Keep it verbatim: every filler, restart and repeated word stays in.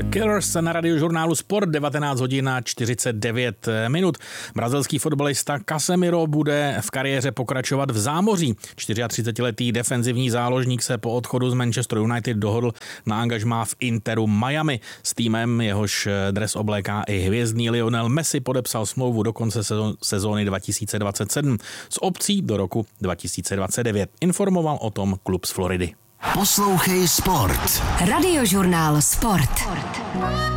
Killers na radiožurnálu Sport, devatenáct hodin a čtyřicet devět minut. Brazilský fotbalista Casemiro bude v kariéře pokračovat v zámoří. čtyřiatřicetiletý defenzivní záložník se po odchodu z Manchester United dohodl na angažmá v Interu Miami. S týmem, jehož dres obléká i hvězdný Lionel Messi, podepsal smlouvu do konce sezóny dva tisíce dvacet sedm s opcí do roku dva tisíce dvacet devět. Informoval o tom klub z Floridy. Poslouchej Sport. Radiožurnál Sport.